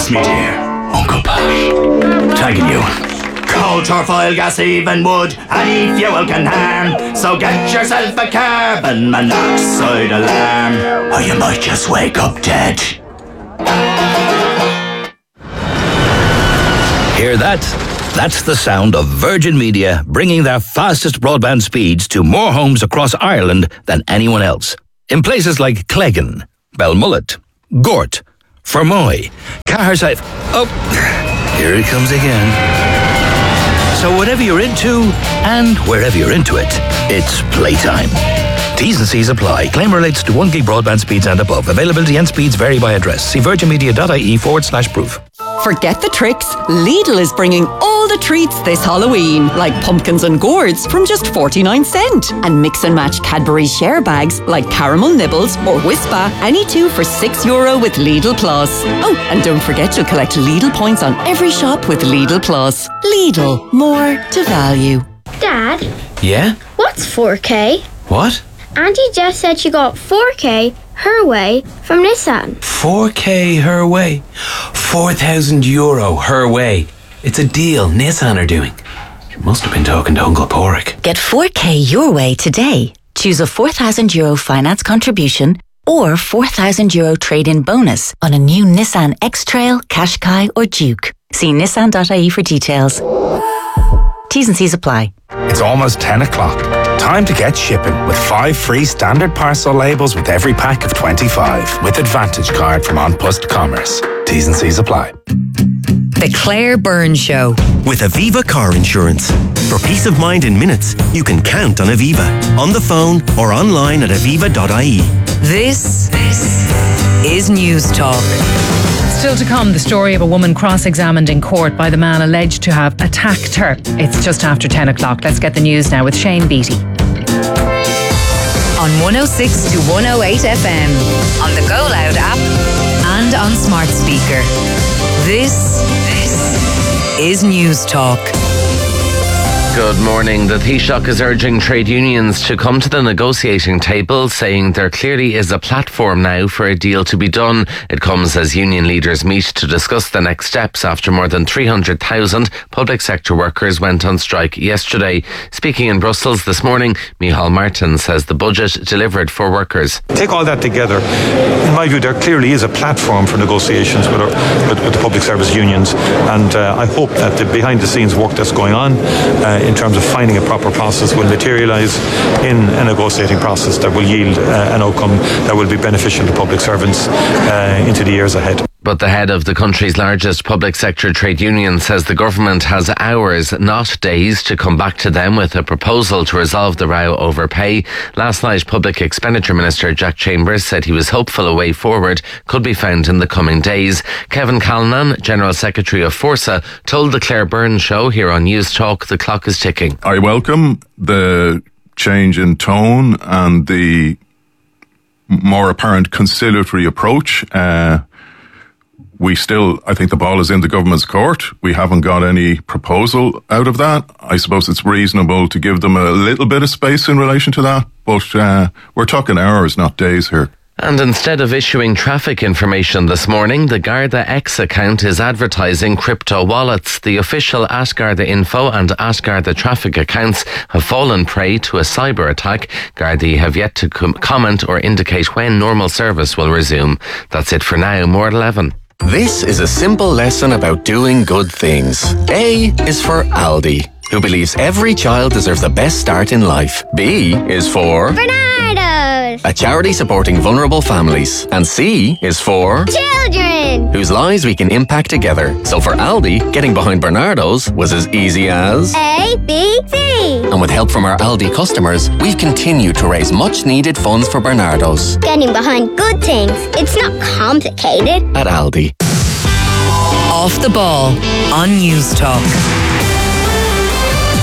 gas, me dear. Uncle Pat. Tagging you. Coal, turfoil, gas, even wood, any fuel can harm. So get yourself a carbon monoxide alarm, or you might just wake up dead. Hear that? That's the sound of Virgin Media bringing their fastest broadband speeds to more homes across Ireland than anyone else. In places like Cleggan, Belmullet, Gort, Fermoy, Caherside. Oh, here it comes again. So whatever you're into, and wherever you're into it, it's playtime. T's and C's apply. Claim relates to 1 gig broadband speeds and above. Availability and speeds vary by address. See virginmedia.ie/proof. Forget the tricks. Lidl is bringing all the treats this Halloween, like pumpkins and gourds from just 49¢. And mix and match Cadbury share bags like caramel nibbles or Whispa, any two for €6 with Lidl Plus. Oh, and don't forget you'll collect Lidl points on every shop with Lidl Plus. Lidl, more to value. Dad? Yeah? What's 4K? What? Auntie just said she got 4K her way from Nissan. 4K her way? €4,000 her way. It's a deal Nissan are doing. She must have been talking to Uncle Porrick. Get 4K your way today. Choose a €4,000 finance contribution or €4,000 trade-in bonus on a new Nissan X-Trail, Qashqai or Duke. See nissan.ie for details. T's and C's apply. It's almost 10 o'clock. Time to get shipping with 5 free standard parcel labels with every pack of 25 with Advantage card from An Post Commerce. T's and C's apply. The Claire Byrne Show. With Aviva Car Insurance. For peace of mind in minutes, you can count on Aviva. On the phone or online at aviva.ie. This is News Talk. Still to come, the story of a woman cross-examined in court by the man alleged to have attacked her. It's just after 10 o'clock. Let's get the news now with Shane Beattie. On 106 to 108 FM, on the Go Loud app, and on smart speaker. This is News Talk. Good morning. The Taoiseach is urging trade unions to come to the negotiating table, saying there clearly is a platform now for a deal to be done. It comes as union leaders meet to discuss the next steps after more than 300,000 public sector workers went on strike yesterday. Speaking in Brussels this morning, Micheál Martin says the budget delivered for workers. Take all that together. In my view, there clearly is a platform for negotiations with the public service unions, and I hope that the behind the scenes work that's going on in terms of finding a proper process will materialise in a negotiating process that will yield an outcome that will be beneficial to public servants into the years ahead. But the head of the country's largest public sector trade union says the government has hours, not days, to come back to them with a proposal to resolve the row over pay. Last night, Public Expenditure Minister Jack Chambers said he was hopeful a way forward could be found in the coming days. Kevin Callanan, General Secretary of Forsa, told the Claire Byrne Show here on News Talk the clock is ticking. I welcome the change in tone and the more apparent conciliatory approach. I think the ball is in the government's court. We haven't got any proposal out of that. I suppose it's reasonable to give them a little bit of space in relation to that, but we're talking hours, not days here. And instead of issuing traffic information this morning, the Garda X account is advertising crypto wallets. The official @Garda Info and @Garda Traffic accounts have fallen prey to a cyber attack. Gardaí have yet to comment or indicate when normal service will resume. That's it for now. More at 11. This is a simple lesson about doing good things. A is for Aldi, who believes every child deserves the best start in life. B is for Bernardo's, a charity supporting vulnerable families. And C is for children, whose lives we can impact together. So for Aldi, getting behind Bernardo's was as easy as A, B, C. And with help from our Aldi customers, we've continued to raise much needed funds for Bernardo's. Getting behind good things, it's not complicated. At Aldi. Off the ball on News Talk.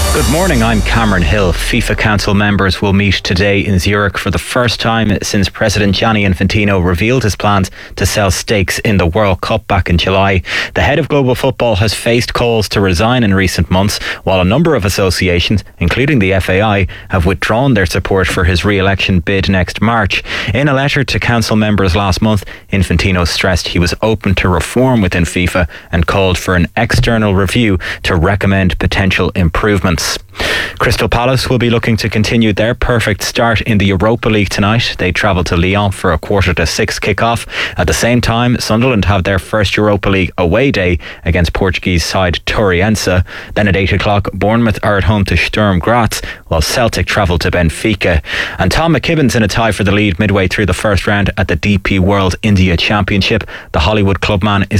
Good morning, I'm Cameron Hill. FIFA Council members will meet today in Zurich for the first time since President Gianni Infantino revealed his plans to sell stakes in the World Cup back in July. The head of global football has faced calls to resign in recent months, while a number of associations, including the FAI, have withdrawn their support for his re-election bid next March. In a letter to council members last month, Infantino stressed he was open to reform within FIFA and called for an external review to recommend potential improvements. Crystal Palace will be looking to continue their perfect start in the Europa League tonight. They travel to Lyon for a 5:45 kick-off. At the same time, Sunderland have their first Europa League away day against Portuguese side Torriense. Then at 8 o'clock, Bournemouth are at home to Sturm Graz, while Celtic travel to Benfica. And Tom McKibben's in a tie for the lead midway through the first round at the DP World India Championship. The Hollywood clubman is